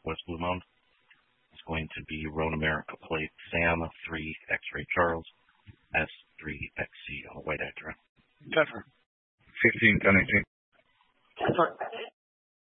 Southwest Blue Mound. It's going to be Roan America plate Sam 3 X-Ray Charles S3XC on the white Acura. Denver. 16, 10, 18. Denver.